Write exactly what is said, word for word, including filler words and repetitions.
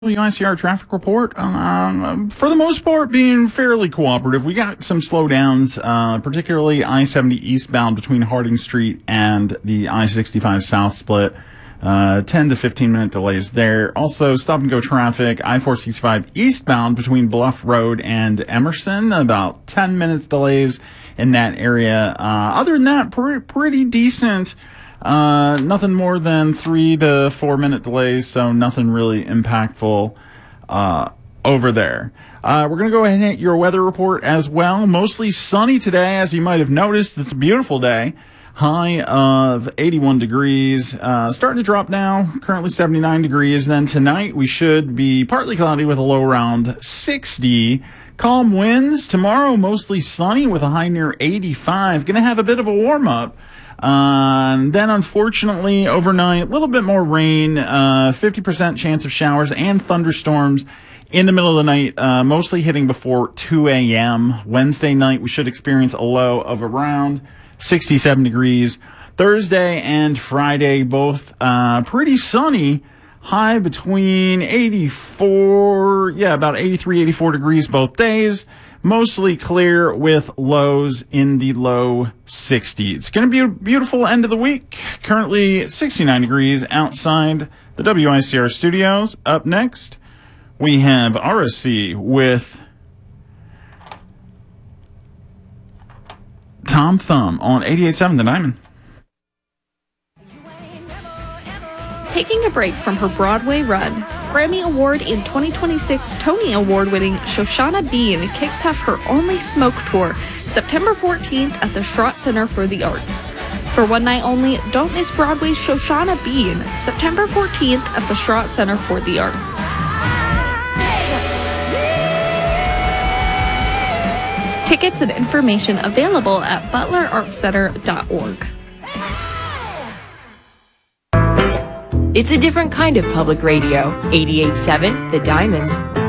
W I C R traffic report, um, for the most part, being fairly cooperative. We got some slowdowns, uh, particularly I seventy eastbound between Harding Street and the I sixty-five South split. Uh, ten to fifteen minute delays there. Also, stop and go traffic, I four sixty-five eastbound between Bluff Road and Emerson. About ten minutes delays in that area. Uh, other than that, pre- pretty decent. Uh, nothing more than three to four minute delays, so nothing really impactful, uh, over there. Uh, we're gonna go ahead and hit your weather report as well. Mostly sunny today, as you might have noticed. It's a beautiful day. High of eighty-one degrees, uh, starting to drop now, currently seventy-nine degrees. Then tonight we should be partly cloudy with a low around sixty. Calm winds. Tomorrow mostly sunny with a high near eighty-five. Gonna have a bit of a warm up. Uh, and then unfortunately overnight, a little bit more rain, uh, fifty percent chance of showers and thunderstorms in the middle of the night, uh, mostly hitting before two a.m. Wednesday night, we should experience a low of around sixty-seven degrees. Thursday and Friday, both, uh, pretty sunny, high between eighty-four, yeah, about eighty-three, eighty-four degrees both days. Mostly clear with lows in the low sixties. It's going to be a beautiful end of the week. Currently sixty-nine degrees outside the W I C R studios. Up next, we have R S C with Tom Thumb on eighty-eight point seven The Diamond. Taking a break from her Broadway run, Grammy Award and twenty twenty-six Tony Award-winning Shoshana Bean kicks off her Only Smoke tour September fourteenth at the Schrott Center for the Arts. For one night only, don't miss Broadway's Shoshana Bean, September fourteenth at the Schrott Center for the Arts. Tickets and information available at butler arts center dot org. It's a different kind of public radio. eighty-eight point seven The Diamond.